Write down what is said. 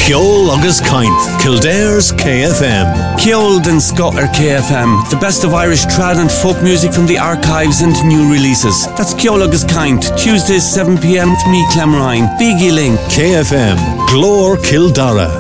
Ceol agus Caint, Kildare's KFM. Ceol den Scotler KFM, the best of Irish trad and folk music from the archives and new releases. That's Ceol agus Caint, Tuesdays 7 p.m. with me, Clem Ryan. Biggie Link. KFM, Glór Kildare.